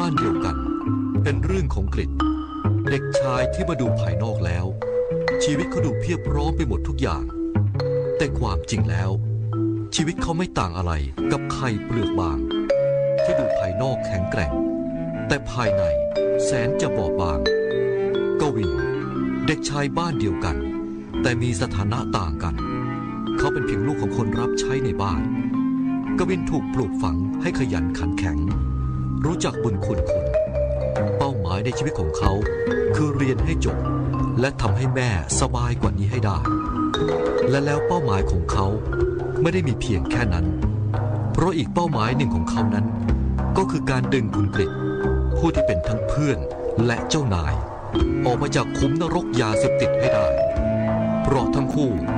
านเดียวกันเป็นเรื่องของกฤษเด็กชายที่มาดูภายนอกแล้วชีวิตเขาดูเพียบพร้อมไปหมดทุกอย่างแต่ความจริงแล้วชีวิตเขาไม่ต่างอะไรกับไข่เปลือกบางที่ดูภายนอกแข็งแกร่งแต่ภายในแสนจะบอบบางกวินเด็กชายบ้านเดียวกันแต่มีสถานะต่างกันเขาเป็นเพียงลูกของคนรับใช้ในบ้านกวินถูกปลูกฝังให้ขยันขันแข็งรู้จักบุญคุณคนเป้าหมายในชีวิตของเขาคือเรียนให้จบและทำให้แม่สบายกว่านี้ให้ได้และแล้วเป้าหมายของเขาไม่ได้มีเพียงแค่นั้นเพราะอีกเป้าหมายหนึ่งของเขานั้นก็คือการดึงคุณกฤษผู้ที่เป็นทั้งเพื่อนและเจ้านายออกมาจากขุมนรกยาเสพติดให้ได้เพราะทั้งคู่